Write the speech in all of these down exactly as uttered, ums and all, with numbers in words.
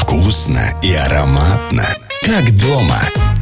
Вкусно и ароматно, как дома.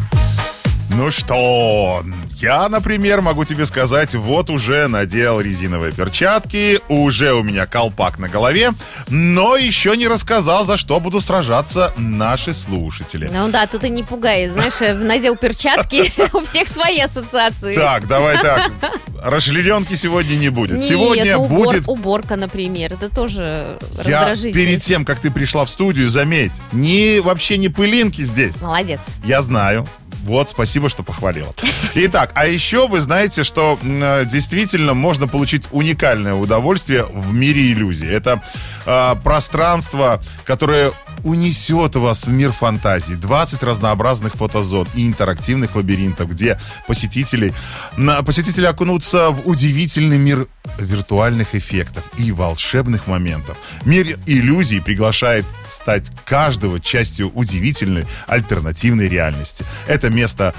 Ну что, я, например, могу тебе сказать, вот уже надел резиновые перчатки, уже у меня колпак на голове, но еще не рассказал, за что будут сражаться наши слушатели. Ну да, тут и не пугай, знаешь, надел перчатки, у всех свои ассоциации. Так, давай так, расширенки сегодня не будет. Нет, Сегодня ну, убор, будет... уборка, например, это тоже Я раздражитель. перед тем, как ты пришла в студию, заметь, ни, вообще не пылинки здесь. Молодец. Я знаю. Вот, спасибо, что похвалила. Итак, а еще вы знаете, что э, действительно можно получить уникальное удовольствие в мире иллюзий. Это э, пространство, которое унесет вас в мир фантазии. двадцать разнообразных фотозон и интерактивных лабиринтов, где посетители, на, посетители окунутся в удивительный мир виртуальных эффектов и волшебных моментов. Мир иллюзий приглашает стать каждого частью удивительной альтернативной реальности. Это место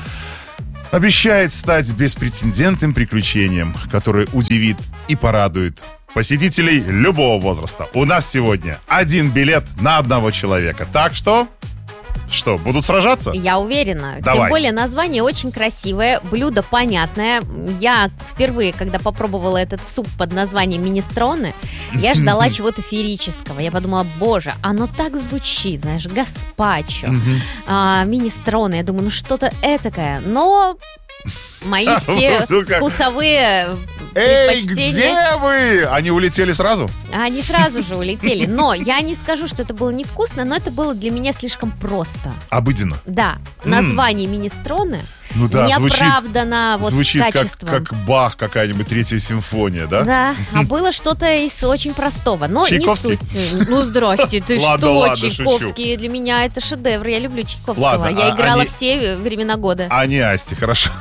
обещает стать беспрецедентным приключением, которое удивит и порадует посетителей любого возраста. У нас сегодня один билет на одного человека. Так что, что, будут сражаться? Я уверена. Давай. Тем более название очень красивое, блюдо понятное. Я впервые, когда попробовала этот суп под названием минестроне, я ждала чего-то феерического. Я подумала, боже, оно так звучит, знаешь, гаспачо, а, минестроне. Я думаю, ну что-то этакое. Но мои все вкусовые Эй, предпочтения... где вы? Они улетели сразу? Они сразу же улетели. Но я не скажу, что это было невкусно, но это было для меня слишком просто. Обыденно. Да, название минестроне Ну да, не звучит, оправдано вот звучит как, качеством. как Бах, какая-нибудь третья симфония, да? Да, а было что-то из очень простого. Но Чайковский? не суть. Ну, здрасте, ты Ладно, что, ладно, Чайковский? Для меня это шедевр. Я люблю Чайковского. Ладно, Я а играла они- все времена года. А не Асти, хорошо.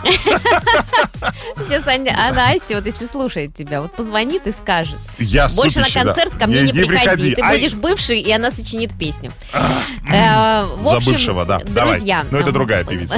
Сейчас Аня, а Настя, вот если слушает тебя, вот позвонит и скажет. Я Больше на супище, да. концерт ко мне не, не приходи. Ты Ай, будешь бывший, и она сочинит песню. Э, в За общем, бывшего, да. Давай. Друзья. Но это э, другая певица.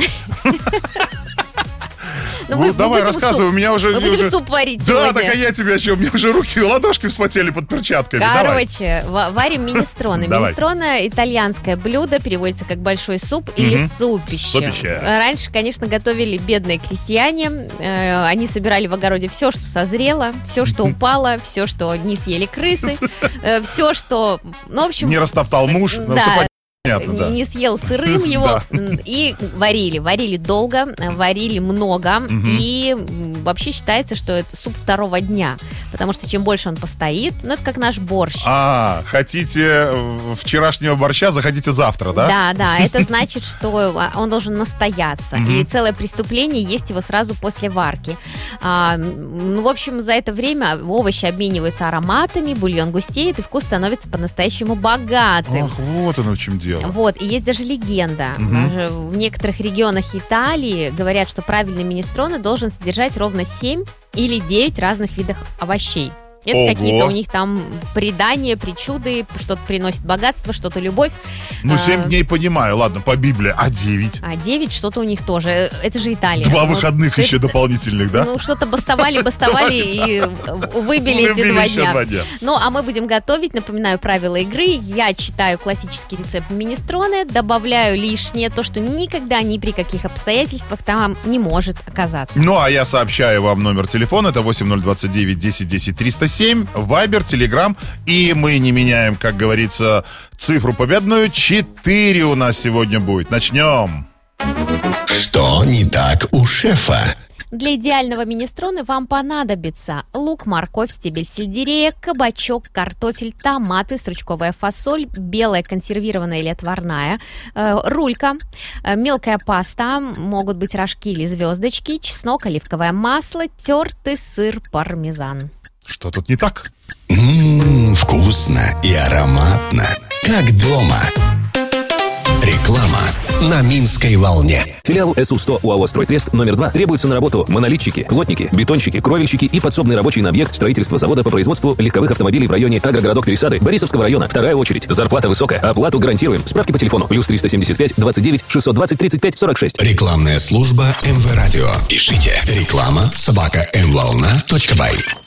ну, Ну, мы- мы давай, будем рассказывай, суп- у меня уже... Мы будем уже- суп варить Да, сегодня. так а я тебе о чем? У меня уже руки и ладошки вспотели под перчатками. Давай. Короче, ва- варим минестроне. Давай. Минестроне — итальянское блюдо, переводится как большой суп или Мгм. супище. Супище. Раньше, конечно, готовили бедные крестьяне. Э, Они собирали в огороде все, что созрело, все, что упало, все, что не съели крысы, все, что... Ну, в общем, Не растоптал муж, но да, все понятно, да. не съел сырым его. Да. М, И варили. Варили долго, варили много. И м, вообще считается, что это суп второго дня. Потому что чем больше он постоит, ну, это как наш борщ. А, хотите э, вчерашнего борща, заходите завтра, да? Да, да, это значит, что а, он должен настояться. И целое преступление есть его сразу после варки. А, м, ну, в общем, за это время овощи обмениваются ароматами, бульон густеет, и вкус становится по-настоящему богатым. Ах, вот оно в чем дело. Вот, и есть даже легенда. Мгм. Даже в некоторых регионах Италии говорят, что правильный минестроне должен содержать ровно семь или девять разных видов овощей. Это Ого. какие-то у них там предания, причуды, что-то приносит богатство, что-то любовь. Ну, А, семь дней понимаю, ладно, по Библии, а девять? А девять что-то у них тоже. Это же Италия. Два Ну, выходных ты- еще дополнительных, да? Ну, что-то бастовали, бастовали и выбили эти Выбили два еще дня. два дня. Ну, а мы будем готовить. Напоминаю правила игры. Я читаю классический рецепт минестроне, добавляю лишнее, то, что никогда ни при каких обстоятельствах там не может оказаться. Ну, а я сообщаю вам номер телефона. Это восемь ноль двадцать девять десять десять триста семь. Вайбер, Телеграм. И мы не меняем, как говорится, цифру победную. Четыре у нас сегодня будет. Начнем. Что не так у шефа? Для идеального минестроне вам понадобится лук, морковь, стебель сельдерея, кабачок, картофель, томаты, стручковая фасоль, белая консервированная или отварная, э, рулька, э, мелкая паста, могут быть рожки или звездочки, чеснок, оливковое масло, тертый сыр пармезан. Что тут не так? Ммм, вкусно и ароматно, как дома. Реклама на Минской волне. Филиал эс у сто УАО «Стройтрест» номер два требуются на работу монолитчики, плотники, бетонщики, кровельщики и подсобный рабочий на объект строительства завода по производству легковых автомобилей в районе Агрогородок Пересады Борисовского района. Вторая очередь. Зарплата высокая. Оплату гарантируем. Справки по телефону. Плюс триста семьдесят пять двадцать девять шестьсот двадцать тридцать пять сорок шесть. Рекламная служба эм вэ радио. Пишите реклама собака эм волна точка бай.